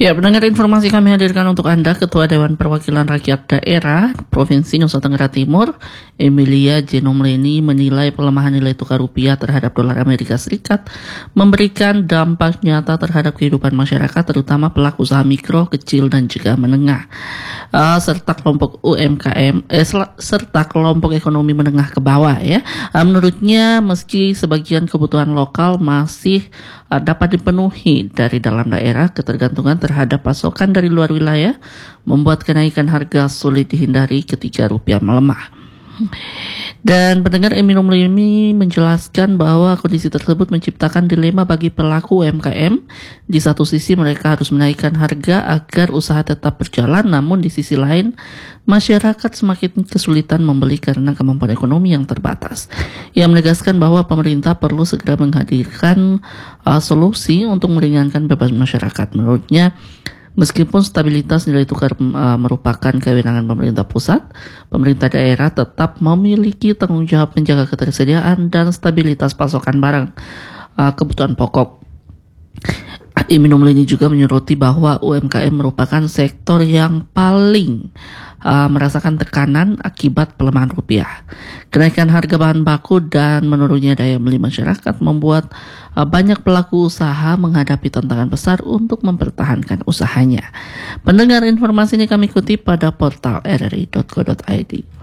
Ya, pendengar, informasi kami hadirkan untuk Anda. Ketua Dewan Perwakilan Rakyat Daerah Provinsi Nusa Tenggara Timur, Emilia Genomleni, menilai pelemahan nilai tukar rupiah terhadap dolar Amerika Serikat memberikan dampak nyata terhadap kehidupan masyarakat, terutama pelaku usaha mikro, kecil, dan juga menengah, serta kelompok UMKM, serta kelompok ekonomi menengah ke bawah. Ya, menurutnya meski sebagian kebutuhan lokal masih dapat dipenuhi dari dalam daerah, ketergantungan terhadap pasokan dari luar wilayah membuat kenaikan harga sulit dihindari ketika rupiah melemah. Dan pendengar, Eminum Limi menjelaskan bahwa kondisi tersebut menciptakan dilema bagi pelaku UMKM. Di satu sisi mereka harus menaikkan harga agar usaha tetap berjalan, namun di sisi lain masyarakat semakin kesulitan membeli karena kemampuan ekonomi yang terbatas. Ia menegaskan bahwa pemerintah perlu segera menghadirkan solusi untuk meringankan beban masyarakat. Menurutnya, meskipun stabilitas nilai tukar merupakan kewenangan pemerintah pusat, pemerintah daerah tetap memiliki tanggung jawab menjaga ketersediaan dan stabilitas pasokan barang kebutuhan pokok. Eminum Leni juga menyoroti bahwa UMKM merupakan sektor yang paling merasakan tekanan akibat pelemahan rupiah. Kenaikan harga bahan baku dan menurunnya daya beli masyarakat membuat banyak pelaku usaha menghadapi tantangan besar untuk mempertahankan usahanya. Pendengar, informasi ini kami kutip pada portal rri.co.id.